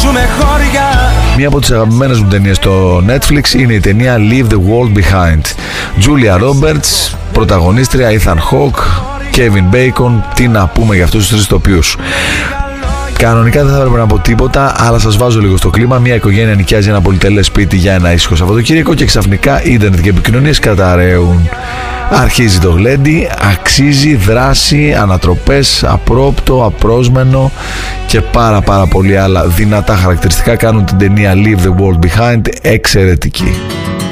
Μία από τις αγαπημένες μου ταινίες στο Netflix είναι η ταινία Leave the World Behind. Julia Roberts, πρωταγωνίστρια, Ethan Hawke, Kevin Bacon. Τι να πούμε για αυτούς τους τρεις τοπίους. Κανονικά δεν θα έπρεπε να πω τίποτα, αλλά σας βάζω λίγο στο κλίμα. Μια οικογένεια νοικιάζει ένα πολυτελές σπίτι για ένα ήσυχο Σαββατοκύριακο και ξαφνικά ίντερνετ και επικοινωνίες καταραίουν. Αρχίζει το γλέντι, αξίζει, δράση, ανατροπές, απρόπτο, απρόσμενο και πάρα πολύ άλλα δυνατά χαρακτηριστικά κάνουν την ταινία Leave the World Behind εξαιρετική.